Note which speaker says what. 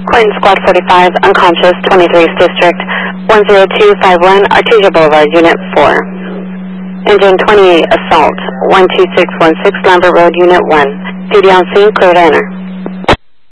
Speaker 1: Clinton Squad 45, unconscious, 23th District, 10251, Artesia Boulevard, Unit 4. Engine 28, assault, 12616 Lambert Road, Unit 1. Duty on scene, clear to enter.